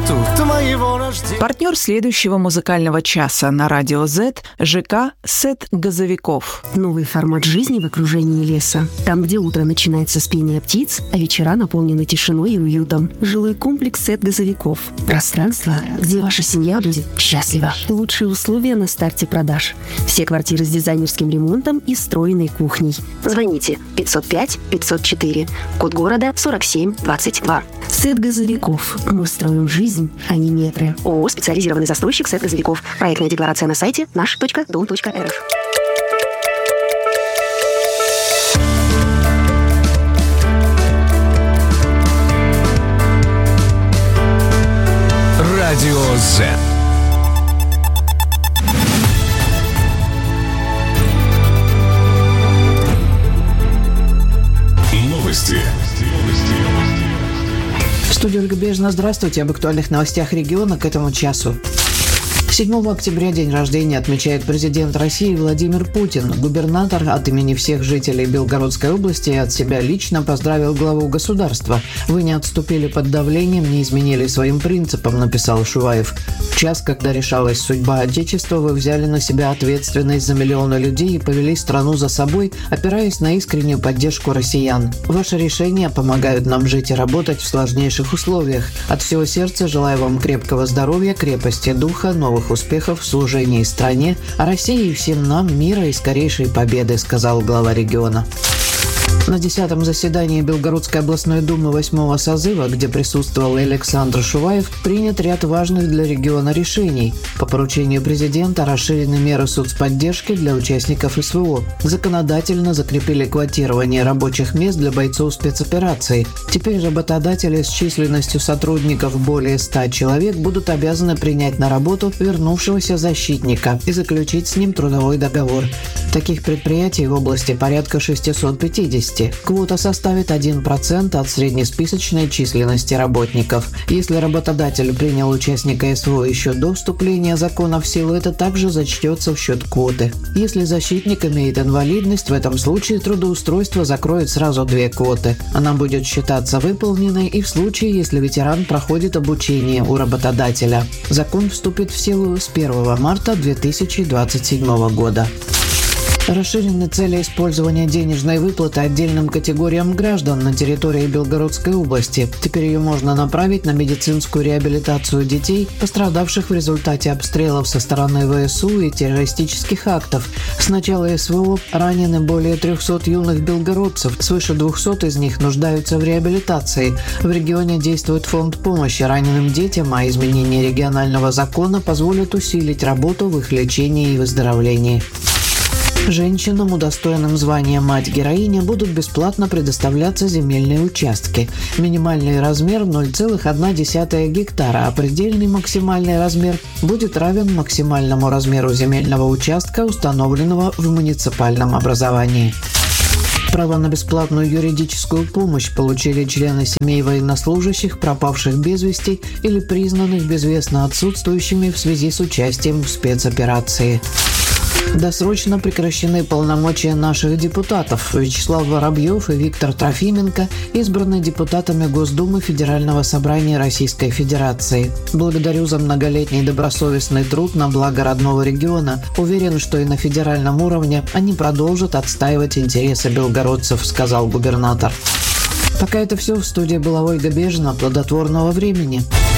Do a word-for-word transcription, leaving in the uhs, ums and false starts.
дату твоего рождения. Партнер следующего музыкального часа на Радио Z – ЖК «Сет Газовиков». Новый формат жизни в окружении леса. Там, где утро начинается с пения птиц, а вечера наполнены тишиной и уютом. Жилой комплекс «Сет Газовиков». Пространство, где ваша семья будет счастлива. Лучшие условия на старте продаж. Все квартиры с дизайнерским ремонтом и встроенной кухней. Звоните пятьсот пять пятьсот четыре. Код города сорок семь двадцать два. «Сет Газовиков». Мы строим жизнь, а не метры. ООО «Специализированный застройщик «Сет Газовиков». Проектная декларация на сайте наш точка дом точка эр эф. Радио Z. Новости. В студии Ольга Бежина. Здравствуйте. Об актуальных новостях региона к этому часу. седьмого октября день рождения отмечает президент России Владимир Путин. Губернатор от имени всех жителей Белгородской области и от себя лично поздравил главу государства. «Вы не отступили под давлением, не изменили своим принципам», — написал Шуваев. «В час, когда решалась судьба Отечества, вы взяли на себя ответственность за миллионы людей и повели страну за собой, опираясь на искреннюю поддержку россиян. Ваши решения помогают нам жить и работать в сложнейших условиях. От всего сердца желаю вам крепкого здоровья, крепости духа, новых успехов в служении стране, а России и всем нам мира и скорейшей победы», — сказал глава региона. На десятом заседании Белгородской областной думы восьмого созыва, где присутствовал и Александр Шуваев, принят ряд важных для региона решений. По поручению президента расширены меры соцподдержки для участников СВО. Законодательно закрепили квотирование рабочих мест для бойцов спецоперации. Теперь работодатели с численностью сотрудников более ста человек будут обязаны принять на работу вернувшегося защитника и заключить с ним трудовой договор. Таких предприятий в области порядка шестьсот пятьдесят. Квота составит один процент от среднесписочной численности работников. Если работодатель принял участника СВО еще до вступления закона в силу, это также зачтется в счет квоты. Если защитник имеет инвалидность, в этом случае трудоустройство закроет сразу две квоты. Она будет считаться выполненной и в случае, если ветеран проходит обучение у работодателя. Закон вступит в силу с первого марта две тысячи двадцать седьмого года. Расширены цели использования денежной выплаты отдельным категориям граждан на территории Белгородской области. Теперь ее можно направить на медицинскую реабилитацию детей, пострадавших в результате обстрелов со стороны ВСУ и террористических актов. С начала СВО ранены более трехсот юных белгородцев, свыше двухсот из них нуждаются в реабилитации. В регионе действует фонд помощи раненым детям, а изменение регионального закона позволит усилить работу в их лечении и выздоровлении. Женщинам, удостоенным звания «Мать-героиня», будут бесплатно предоставляться земельные участки. Минимальный размер – ноль целых одна десятая гектара, а предельный максимальный размер будет равен максимальному размеру земельного участка, установленного в муниципальном образовании. Право на бесплатную юридическую помощь получили члены семей военнослужащих, пропавших без вести или признанных безвестно отсутствующими в связи с участием в спецоперации. Досрочно прекращены полномочия наших депутатов. Вячеслав Воробьев и Виктор Трофименко избраны депутатами Госдумы Федерального собрания Российской Федерации. Благодарю за многолетний добросовестный труд на благо родного региона. Уверен, что и на федеральном уровне они продолжат отстаивать интересы белгородцев, сказал губернатор. Пока это все. В студии была Ольга Бежина. Плодотворного времени.